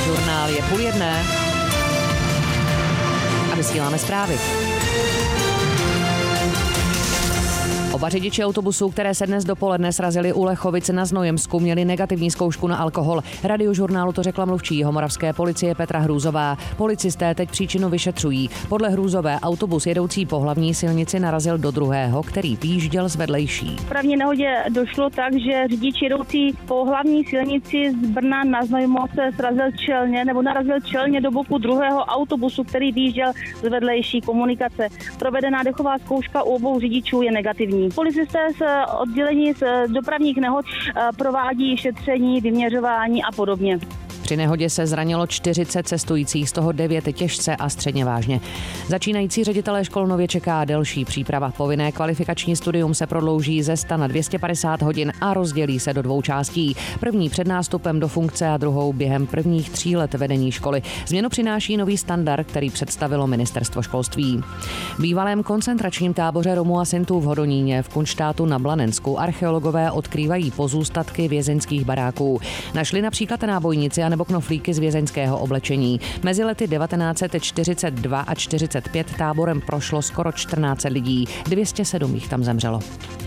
Radiožurnál je 12:30 a vysíláme zprávy. Oba řidiči autobusů, které se dnes dopoledne srazily u Lechovic na Znojemsku, měli negativní zkoušku na alkohol. Radiožurnálu to řekla mluvčí jihomoravské policie Petra Hrůzová. Policisté teď příčinu vyšetřují. Podle Hrůzové autobus jedoucí po hlavní silnici narazil do druhého, který výjížděl z vedlejší. V dopravní nehodě došlo tak, že řidič jedoucí po hlavní silnici z Brna na Znojmo se narazil čelně do boku druhého autobusu, který výjížděl z vedlejší komunikace. Provedená dechová zkouška u obou řidičů je negativní. Policisté z oddělení z dopravních nehod provádí šetření, vyměřování a podobně. Při nehodě se zranilo 40 cestujících, z toho 9 těžce a středně vážně. Začínající ředitelé škol nově čeká delší příprava. Povinné kvalifikační studium se prodlouží ze 100 na 250 hodin a rozdělí se do 2 částí. První před nástupem do funkce a druhou během prvních 3 let vedení školy. Změnu přináší nový standard, který představilo ministerstvo školství. V bývalém koncentračním táboře Romů a Sintů v Hodoníně v Kunštátu na Blanensku archeologové odkrývají pozůstatky vězeňských baráků. Našli například nábojnici a nebo knoflíky z vězeňského oblečení. Mezi lety 1942 a 45 táborem prošlo skoro 14 lidí. 207 jich tam zemřelo.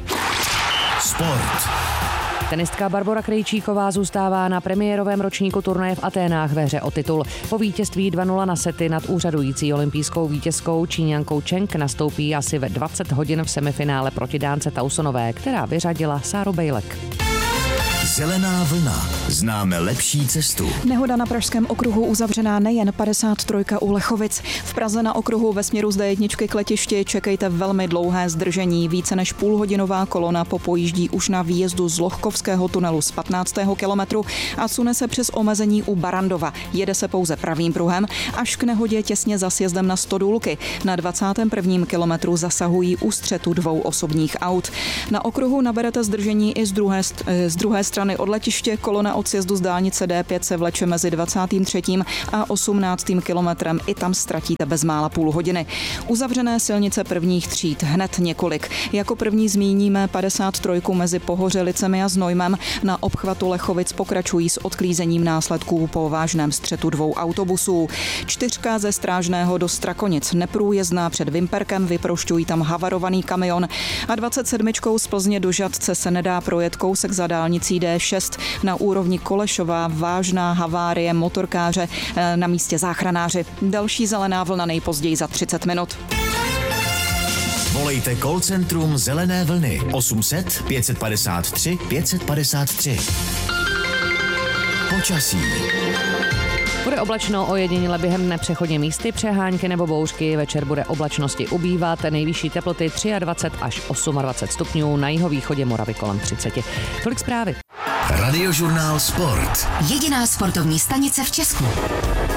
Sport. Tenistka Barbora Krejčíková zůstává na premiérovém ročníku turnaje v Aténách ve hře o titul. Po vítězství 2-0 na sety nad úřadující olympijskou vítězkou Číňankou Cheng nastoupí asi ve 20 hodin v semifinále proti Dánce Tausonové, která vyřadila Sáru Bejlek. Zelená vlna. Známe lepší cestu. Nehoda na pražském okruhu uzavřená nejen 53 u Lechovic. V Praze na okruhu ve směru z D1 k letišti čekejte velmi dlouhé zdržení. Více než půlhodinová kolona popojíždí už na výjezdu z Lohkovského tunelu z 15. kilometru a sune se přes omezení u Barandova. Jede se pouze pravým pruhem až k nehodě těsně za sjezdem na Stodůlky. Na 21. kilometru zasahují u střetu 2 osobních aut. Na okruhu naberete zdržení i z druhé strany od letiště. Kolona od sjezdu z dálnice D5 se vleče mezi 23. a 18. kilometrem. I tam ztratíte bezmála půl hodiny. Uzavřené silnice prvních tříd hned několik. Jako první zmíníme 53 mezi Pohořelicemi a Znojmem. Na obchvatu Lechovic pokračují s odklízením následků po vážném střetu 2 autobusů. 4 ze Strážného do Strakonic neprůjezdná před Vimperkem, vyprošťují tam havarovaný kamion a 27 z Plzně do Žatce se nedá projet kousek za dálnicí D6. Na úrovni Kolešova vážná havárie motorkáře, na místě záchranáři. Další zelená vlna nejpozději za 30 minut. Volejte call centrum Zelené vlny 800 553 553. Počasí. Bude oblačno, ojediněle během dne přechodně místy, přehánky nebo bouřky. Večer bude oblačnosti ubývat, nejvyšší teploty 23 až 28 stupňů, na jihovýchodě Moravy kolem 30. Tolik zprávy. Radiožurnál Sport. Jediná sportovní stanice v Česku.